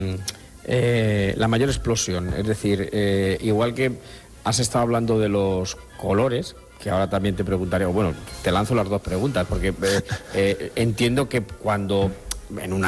la mayor explosión? Es decir, igual que has estado hablando de los colores, que ahora también te preguntaré, o bueno, te lanzo las dos preguntas, porque entiendo que cuando en una